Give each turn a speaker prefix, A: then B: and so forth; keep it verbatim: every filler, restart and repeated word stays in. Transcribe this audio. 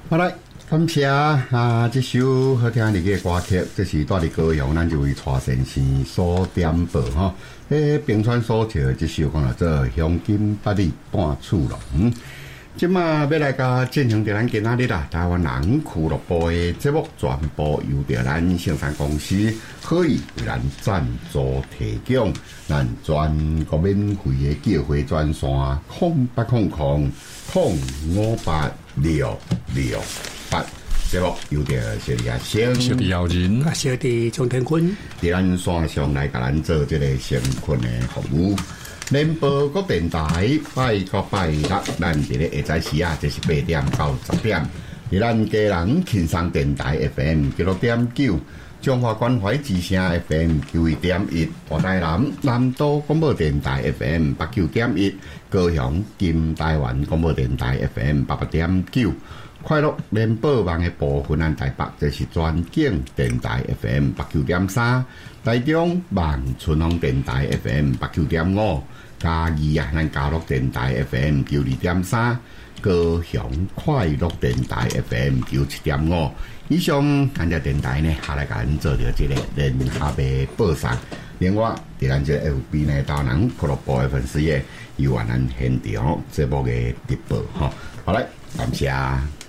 A: 好来，感谢啊！这首好听的个歌曲，这是带伫高雄，咱就为蔡先生所点播哈。诶，冰川所唱的这首讲了做《乡间百里半处咯》。嗯，即马要来甲进行着咱今仔日啦，台湾人俱乐部的节目全部由着咱生产公司可以为咱赞助提供，咱全国免费的叫回专线空八空空空五八六六八。节目由着小李阿星、
B: 小弟姚人、
C: 啊，小弟钟天坤，
A: 伫咱线上来甲咱做这个成群的服务。联播各电台拜个拜六，咱伫咧下早时啊，就是八点到十点。伫咱家人轻松电台 F M 九六点九，中华关怀之声 F M 九一点一，大台南南都广播电台 F M 八九点一，高雄金台湾广播电台 F M 八八点九。快乐联播网的部分，咱台北就是专景电台 F M 八九点三，台中望春风电台 F M 八九点五，嘉义啊，咱嘉乐电台 F M 九二点三，高雄快乐电台 F M 九七点五。以上咱只电台呢，下来甲咱做着一个联合的播送。另外，伫咱这 F B 呢，台南俱乐部的粉丝页有咱现场节目的直播哈。好嘞，感谢。